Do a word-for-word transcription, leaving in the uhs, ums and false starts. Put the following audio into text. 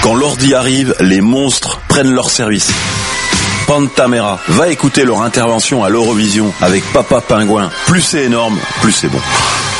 Quand l'ordi arrive, les monstres prennent leur service. Pantamera, va écouter leur intervention à l'Eurovision avec Papa Pingouin. Plus c'est énorme, plus c'est bon.